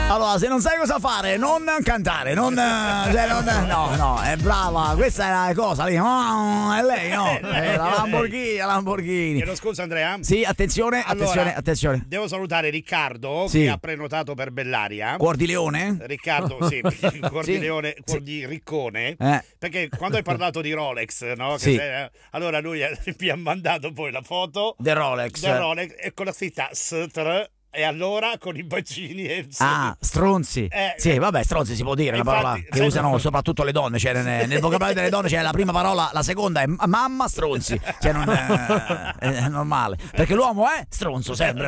Allora, se non sai cosa fare, non cantare, no, è brava, questa è la cosa lì, è lei, no? È la Lamborghini. Chiedo scusa, Andrea? Sì, attenzione. Devo salutare Riccardo, sì, che ha prenotato per Bellaria. Cuor di Leone? Riccardo, sì, Cuor di Leone, Cuor di Riccone. Perché quando hai parlato di Rolex, no? Sì. Allora lui mi ha mandato poi la foto del Rolex e con la scritta Str. E allora con i bacini e stronzi. Sì, vabbè, stronzi si può dire, una parola che usano soprattutto le donne. Cioè, nel vocabolario delle donne c'è la prima parola, la seconda è mamma, stronzi. Cioè, non è normale. Perché l'uomo è stronzo sempre.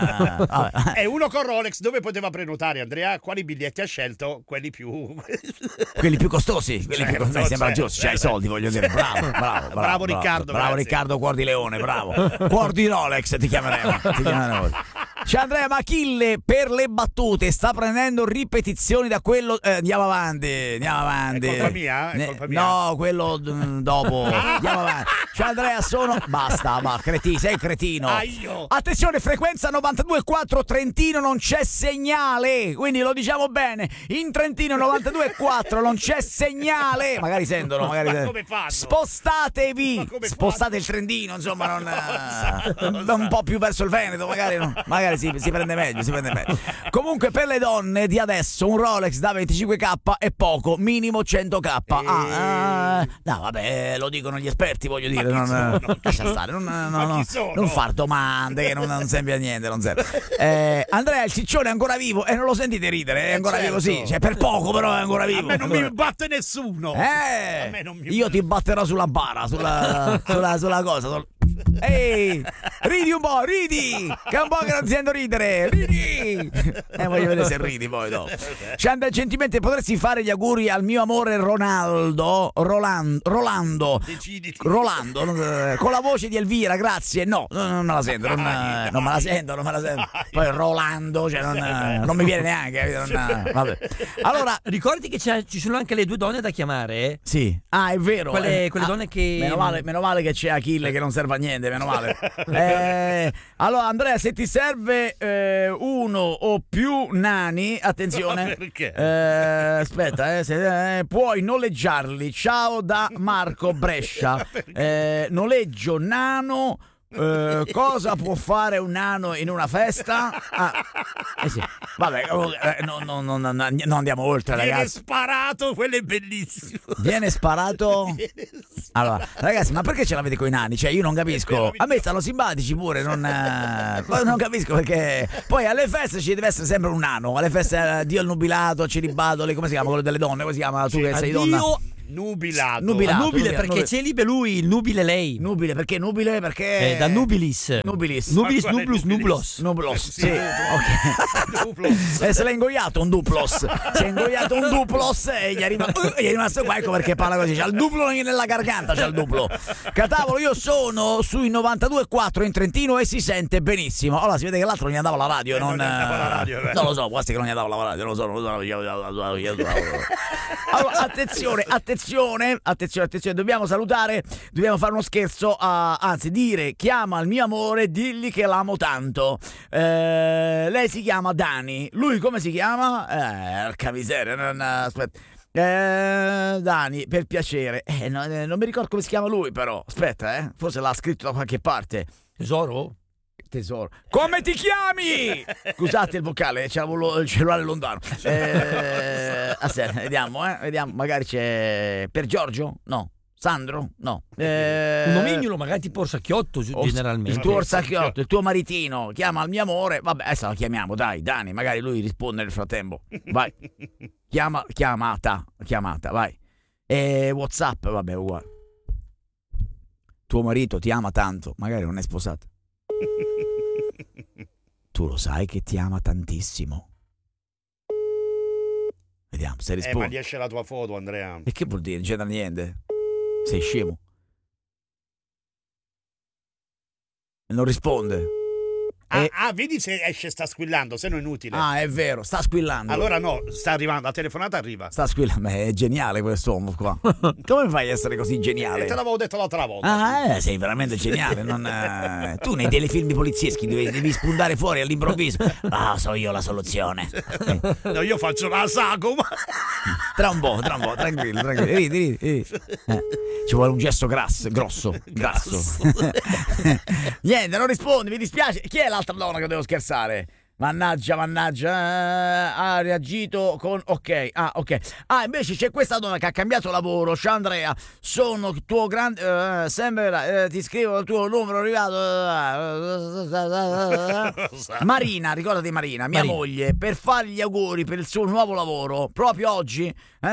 E uno con Rolex, dove poteva prenotare, Andrea? Quali biglietti ha scelto? Quelli più costosi. Mi sembra giusto. C'hai i soldi, voglio dire. Bravo Riccardo. Bravo Riccardo, Cuor di Leone, bravo. Cuor di Rolex ti chiameremo. C'è Andrea Machille per le battute, sta prendendo ripetizioni da quello. Andiamo avanti. È colpa mia? No, quello dopo. Andiamo avanti. C'è Andrea, basta, sei cretino. Attenzione, frequenza 92.4 Trentino, non c'è segnale, quindi lo diciamo bene. In Trentino 92.4 non c'è segnale. Magari sentono. Come fanno? Spostatevi. Spostate il Trentino, insomma, un po' più verso il Veneto, magari si prende meglio. Comunque, per le donne di adesso un Rolex da 25k è poco, minimo 100k. No, vabbè, lo dicono gli esperti, voglio dire. Lascia stare, non far domande che non serve a niente. Non serve. Andrea, il ciccione è ancora vivo e non lo sentite ridere, è ancora vivo, sì. Cioè, per poco, però è ancora vivo. A me non mi batte nessuno. Io ti batterò sulla bara, sulla cosa. Ehi, ridi un po', ridi! Che è un po' che non sento ridere, ridi! Voglio vedere se ridi poi dopo. Chandra, gentilmente potresti fare gli auguri al mio amore Rolando, Deciditi. Rolando, con la voce di Elvira, grazie. No, non me la sento, non me la sento. Poi Rolando, cioè non mi viene neanche, vabbè. Allora, ricordi che ci sono anche le due donne da chiamare? Sì. È vero. Quelle donne che meno male che c'è Achille che non serve a niente, meno male. Allora, Andrea, se ti serve uno o più nani, attenzione. Perché? Aspetta, puoi noleggiarli. Ciao da Marco Brescia. Noleggio nano. Cosa può fare un nano in una festa? Sì. Vabbè, non andiamo oltre, ragazzi. Viene sparato, quello è bellissimo. Viene sparato? Allora, ragazzi, ma perché ce l'avete coi nani? Cioè, io non capisco. A me stanno simpatici pure, non capisco perché. Poi alle feste ci deve essere sempre un nano. Alle feste Dio il nubilato, celibato, come si chiama quello delle donne? Come si chiama tu che sei donna? Nubilato. Nubile perché celibe lui, il nubile lei. Nubile perché da nubilis. Nubilis, nublos. Sì, ok. Se l'ha ingoiato un duplos. Si è ingoiato un duplos e gli è rimasto qua, ecco perché parla così. C'ha il duplo nella garganta, c'ha il duplo. Catavolo, io sono sui 92.4 in Trentino e si sente benissimo. Allora, si vede che l'altro non gli andava la radio, non lo so, quasi che non gli andava la radio, non lo so. Allora, attenzione, dobbiamo salutare, dobbiamo fare uno scherzo, anzi dire chiama il mio amore, digli che l'amo tanto. Lei si chiama Dani, lui come si chiama? Porca miseria, aspetta. Dani, per piacere. Non mi ricordo come si chiama lui, però. Aspetta, forse l'ha scritto da qualche parte. Tesoro. Come ti chiami? Scusate il vocale, c'avevo il cellulare lontano. Aspetta, vediamo, magari c'è per Giorgio? No. Sandro? No. Un nomignolo magari tipo Orsacchiotto, generalmente. Il tuo Orsacchiotto, il tuo maritino, chiama il mio amore. Vabbè, adesso la chiamiamo, dai, Dani, magari lui risponde nel frattempo. Vai. Chiamata, vai. WhatsApp, vabbè, uguale. Tuo marito ti ama tanto, magari non è sposato. Tu lo sai che ti ama tantissimo. Vediamo se risponde. Ma riesce la tua foto, Andrea. E che vuol dire? Non c'entra niente. Sei scemo. Non risponde. Vedi se esce sta squillando, se no è inutile. Ah, è vero, sta squillando. Allora no, sta arrivando, la telefonata arriva. Sta squillando, ma è geniale quest'uomo qua. Come fai a essere così geniale? Te l'avevo detto l'altra volta. Sei veramente geniale. Tu nei telefilm polizieschi devi spuntare fuori all'improvviso. So io la soluzione. No, io faccio la sagoma. Tra un po', tranquillo. Ridi. Ci vuole un gesto grasso. Niente, non rispondi, mi dispiace. Chi è l'altra donna che devo scherzare? Mannaggia, ha reagito con ok. Invece c'è questa donna che ha cambiato lavoro. Ciao Andrea, sono tuo grande sempre ti scrivo il tuo numero arrivato. Marina, ricordati Marina, mia moglie, per fargli gli auguri per il suo nuovo lavoro proprio oggi.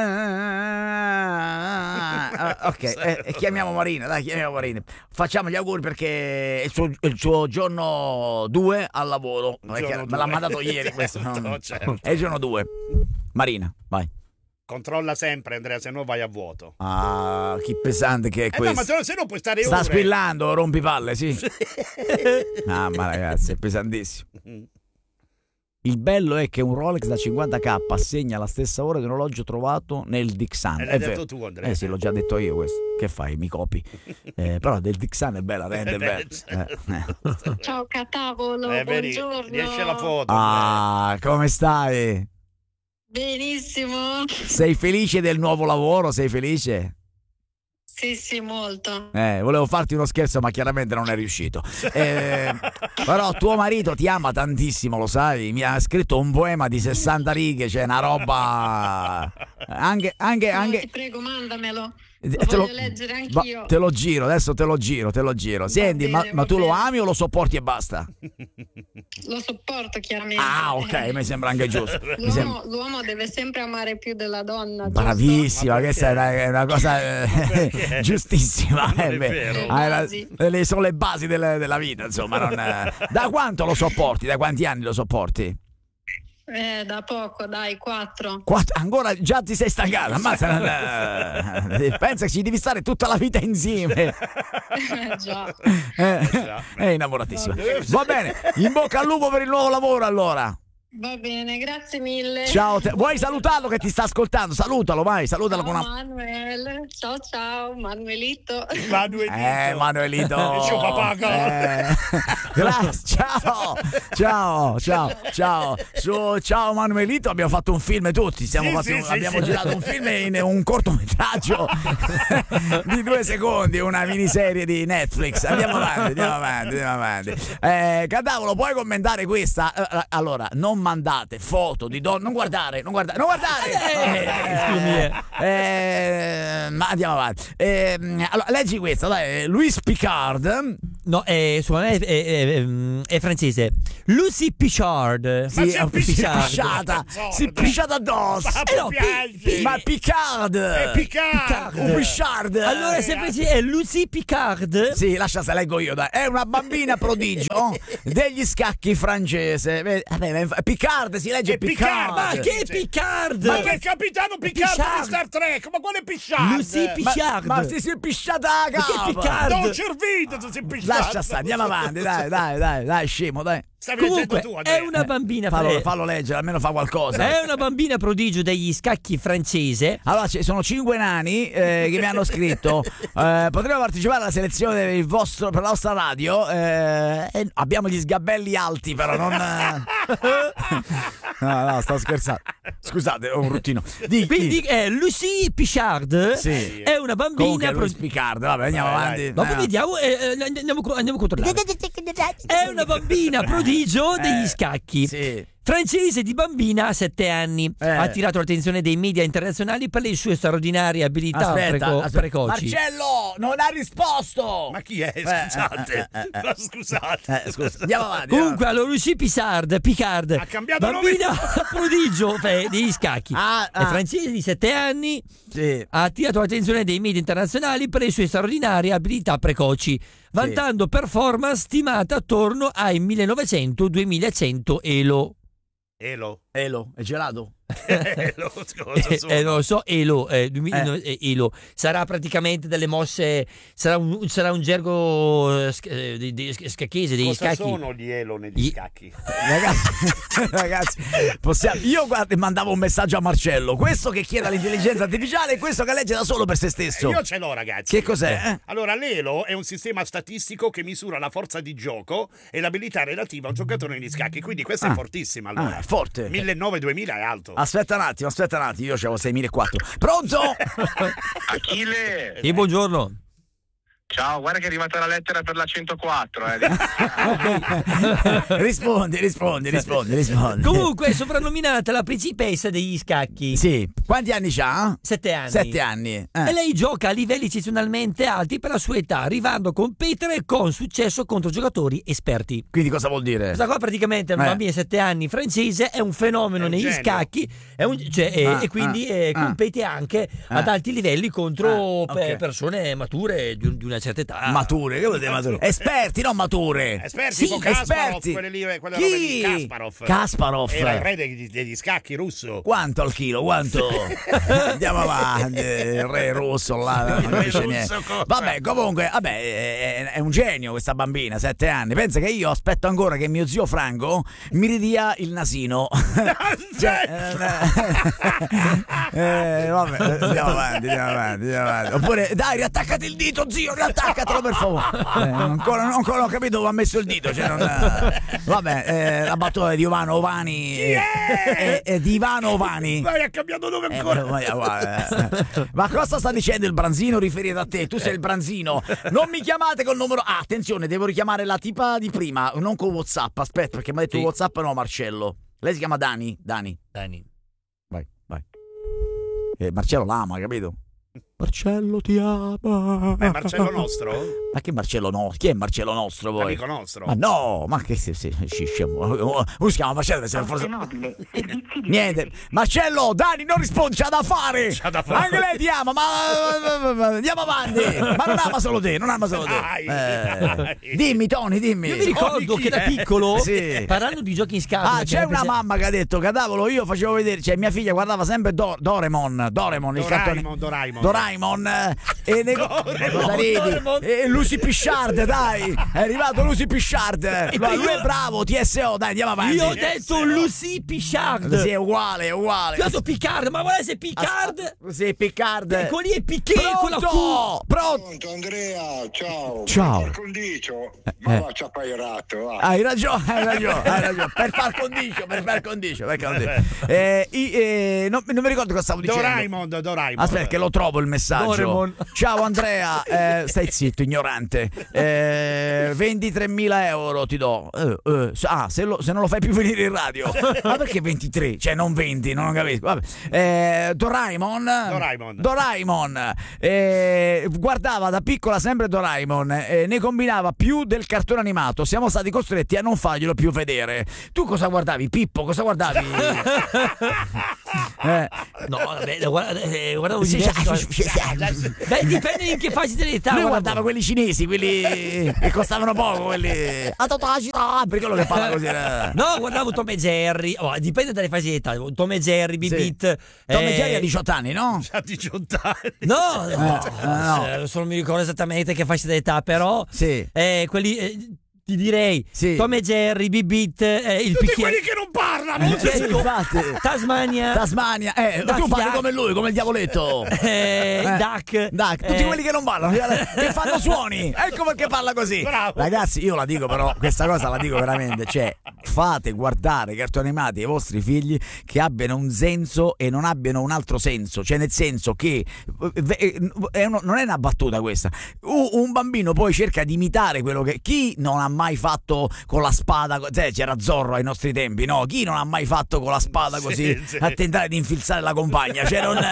Chiamiamo Marina, facciamo gli auguri perché è il suo giorno 2 al lavoro. Me l'ha mandato ieri questo. Certo. È il giorno 2. Marina, vai. Controlla sempre, Andrea, se no vai a vuoto. Che pesante che è questo. No, ma se no puoi stare Sta ore. squillando, rompipalle, sì. Ma ragazzi, è pesantissimo. Il bello è che un Rolex da 50k assegna la stessa ora di un orologio trovato nel Dixon. L'hai detto tu, Andrea. Sì, l'ho già detto io questo. Che fai? Mi copi. Però del Dixon è bella, rende bella. Ciao Catavolo, buongiorno. Riesce la foto. Come stai? Benissimo. Sei felice del nuovo lavoro? Sei felice? Sì, molto. Volevo farti uno scherzo, ma chiaramente non è riuscito. Però tuo marito ti ama tantissimo, lo sai? Mi ha scritto un poema di 60 righe, c'è una roba. Anche. Ti prego, mandamelo. Lo voglio leggere anch'io. Te lo giro, adesso te lo giro. Senti, ma tu lo ami o lo sopporti e basta? Lo sopporto chiaramente. Ok, mi sembra anche giusto. L'uomo deve sempre amare più della donna. Bravissima, questa è una cosa giustissima. Sono le basi della vita, insomma. Da quanto lo sopporti? Da quanti anni lo sopporti? Da poco, dai, 4. Ancora già ti sei stancata, ammazza, pensa che ci devi stare tutta la vita insieme. Già. È innamoratissima. Va bene, in bocca al lupo per il nuovo lavoro allora. Va bene, grazie mille. Ciao, vuoi salutarlo che ti sta ascoltando? Salutalo, vai, salutalo con una... Manuel, ciao, Manuelito. Manuelito. Il suo papà. Grazie, ciao Manuelito, abbiamo fatto un film tutti, abbiamo girato un film in un cortometraggio di 2 secondi, una miniserie di Netflix. Andiamo avanti. Catavolo, puoi commentare questa? Allora, non mandate foto di donne, non guardare. Ma andiamo avanti. Allora, leggi questa, dai. Louis Picard. No, è francese. Lucy Pichard. Si è pisciata addosso. Ma Picard. È Picard. Un Pichard. Allora se è Lucy Picard. Sì, lascia se leggo io, dai. È una bambina prodigio degli scacchi francese. Picard, si legge Picard. Ma che è Picard? Ma che è il capitano Picard di Star Trek? Ma quale Picard? Lucy Picard. Ma si è pisciata a Che capo. Picard? Non cervito, si è pisciato. Lascia stare, andiamo avanti, dai, scemo, dai. Comunque è una bambina fallo leggere, almeno fa qualcosa. È una bambina prodigio degli scacchi francese. Allora sono 5 nani che mi hanno scritto potremmo partecipare alla selezione per la vostra radio. Abbiamo gli sgabelli alti, però non no, sto scherzando, scusate, ho un ruttino. Quindi Lucy Pichard è una bambina Picard. Vabbè, andiamo avanti. Ma vediamo, andiamo a controllare. È una bambina prodigio degli scacchi. Francese di bambina a 7 anni. Ha attirato l'attenzione dei media internazionali per le sue straordinarie abilità precoci. Marcello non ha risposto. Ma chi è? Scusate. Scusa, andiamo avanti. Comunque allora Lucy Picard ha cambiato bambina prodigio degli scacchi. È francese di 7 anni. Ha attirato l'attenzione dei media internazionali per le sue straordinarie abilità precoci, vantando performance stimata attorno ai 1900-2100 elo. Elo, è gelato? Non lo so, Elo, Elo sarà praticamente delle mosse, sarà un gergo scacchese degli Cosa scacchi. sono gli Elo negli scacchi? Ragazzi, io mandavo un messaggio a Marcello, questo che chiede all'intelligenza artificiale e questo che legge da solo per se stesso. Io ce l'ho, ragazzi. Che cos'è? Allora, l'Elo è un sistema statistico che misura la forza di gioco e l'abilità relativa a un giocatore negli scacchi, quindi questa è fortissima. Allora, è forte. 1900-2000 è alto. Aspetta un attimo, io avevo 6400. Pronto? Achille! Sì, buongiorno. Ciao, guarda che è arrivata la lettera per la 104. Rispondi. Comunque è soprannominata la principessa degli scacchi. Sì. Quanti anni c'ha? 7 anni. 7 anni. E lei gioca a livelli eccezionalmente alti per la sua età, arrivando a competere con successo contro giocatori esperti. Quindi cosa vuol dire? Questa qua praticamente è una bambina di 7 anni francese, è un fenomeno negli genio. Scacchi, e quindi compete anche ad alti livelli contro persone mature di una certa età. Mature, che vuol dire mature? Esperti, non mature. Esperti, tipo Kasparov, quelle robe di Kasparov. Era il re degli scacchi russo. Quanto al chilo? Quanto? Andiamo avanti, il re russo là. Non capisce niente. Vabbè, comunque, è un genio questa bambina, 7 anni. Pensa che io aspetto ancora che mio zio Franco mi ridia il nasino. Vabbè, andiamo avanti. Oppure, dai, riattaccati il dito, zio, riattaccatelo per favore. Ancora non ho capito dove ha messo il dito. Vabbè, la battuta di Ivano Ovani. Di Ivano Ovani. Vai, ha cambiato nome ancora. Ma cosa sta dicendo il Branzino riferito a te? Tu sei il Branzino. Non mi chiamate col numero. Attenzione, devo richiamare la tipa di prima, non con WhatsApp. Aspetta, perché mi ha detto WhatsApp no, Marcello. Lei si chiama Dani. Vai. Marcello l'ama, capito? Marcello ti ama. È Marcello nostro? Ma che Marcello no? Chi è Marcello nostro poi? Amico nostro. Ma no, ma che scemo. Come si chiama Marcello? Forse... Niente. Marcello, Dani non risponde, c'ha da fare. Anche lei ti ama, ma andiamo avanti. Ma non ama solo te, Dimmi Tony, dimmi. Io mi ricordo che da piccolo, parlando di giochi in scatola, c'è una mamma che ha detto, cadavolo, io facevo vedere, cioè mia figlia guardava sempre Doraemon, il cartone Doraemon e cosa ridi? E Lucy Pichard, dai, è arrivato Lucy Pichard. Lui è bravo, TSO, dai, andiamo avanti. Io ho detto Lucy Pichard. Sì, è uguale. Io ho detto Picard, ma vuole essere Picard? Sì, Picard. Ecco lì è Piquet con la Q. Pronto Andrea, ciao. Ciao. Per condicio, ma va ciapairato. Hai ragione. Per far condicio. Non mi ricordo cosa stavo dicendo. Doraemon. Aspetta che lo trovo il messaggio. Doraemon. Ciao Andrea, stai zitto, ignorante. 23.000 euro ti do. Se non lo fai più venire in radio. Ma perché 23? Cioè non 20, non capisco. Vabbè. Doraemon. Guardava da piccola sempre Doraemon, ne combinava più del cartone animato. Siamo stati costretti a non farglielo più vedere. Tu cosa guardavi, Pippo? Cosa guardavi? No, vabbè, guardavo Beh, dipende in che fase dell'età. Lui guardava quelli cinesi, quelli che costavano poco, quelli. Per quello che parla così. No, guardavo Tom e Jerry. Dipende dalle fasi di età. Tom e Jerry, Bibit. Tom e Jerry ha 18 anni, no? Ha 18 anni. No. Adesso non mi ricordo esattamente che fascia d'età, però. Sì. Quelli. Ti direi Tom e Jerry, Bibit, il tutti picchiere. quelli che non parlano. Tasmania. Tu parli come lui, come il diavoletto. Duck. Tutti quelli che non parlano, che fanno suoni. Ecco perché parla così. Bravo. Ragazzi, io la dico però, questa cosa la dico veramente, cioè fate guardare cartoni animati ai vostri figli che abbiano un senso e non abbiano un altro senso, cioè nel senso che non è una battuta questa. Un bambino poi cerca di imitare quello che chi non ha mai fatto con la spada, c'era Zorro ai nostri tempi, no? Chi non ha mai fatto con la spada così a tentare di infilzare la compagna?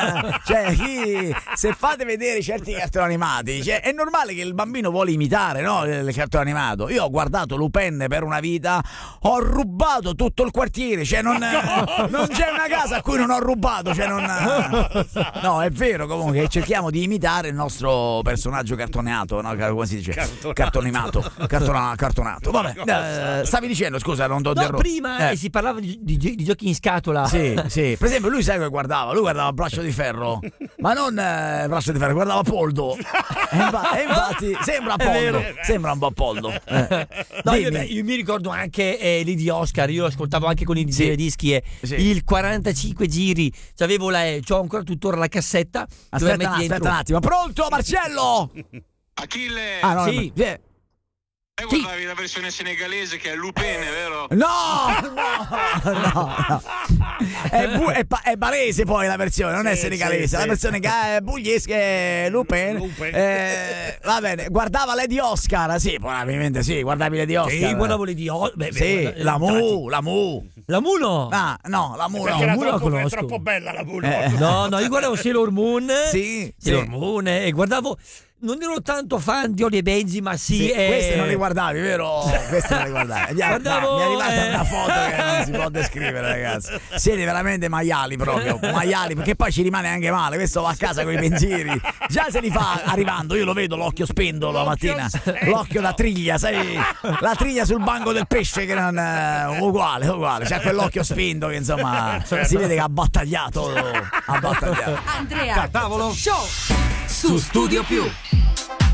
Se fate vedere certi cartoni animati, è normale che il bambino vuole imitare, no? Il cartone animato. Io ho guardato Lupin per una vita, ho rubato tutto il quartiere, non c'è una casa a cui non ho rubato, no, è vero, comunque cerchiamo di imitare il nostro personaggio cartoneato, no? Come si dice? Cartonimato. cartonato. Vabbè, stavi dicendo, scusa, non t'ho interrotto. Prima si parlava di giochi in scatola. Sì. Per esempio, lui sai che guardava? Lui guardava Braccio di Ferro, ma non Braccio di Ferro, guardava Poldo. E infatti sembra Poldo, sembra un po' Poldo. No, io mi ricordo anche lì di Oscar, io ascoltavo anche con i dischi il 45 giri, c'ho ancora tuttora la cassetta. Aspetta un attimo, pronto Marcello? Achille! Sì. Guardavi la versione senegalese che è Lupene, vero? No. È barese poi la versione, non è senegalese. La versione che è pugliese, è Lupin. Va bene, guardava Lady Oscar, sì, probabilmente sì, guardavi Lady Oscar. Sì, guardavo Lady Oscar. Sì, la Mu. La Mu no? Ah, no, la Mu perché no. è troppo bella la Mu. No, io guardavo Sailor Moon. Sailor Moon e guardavo. Non ero tanto fan di Oli e Benji, ma questi non li guardavi, vero? Questi non li guardavi. Mi è arrivata una foto che non si può descrivere, ragazzi. Siete veramente maiali proprio, perché poi ci rimane anche male. Questo va a casa con i pensieri. Già se li fa arrivando, io lo vedo l'occhio spento la mattina, l'occhio da triglia, sai? La triglia sul banco del pesce che non uguale. C'è quell'occhio spento che insomma si vede che ha battagliato. Andrea Tavolo Show su Studio Più.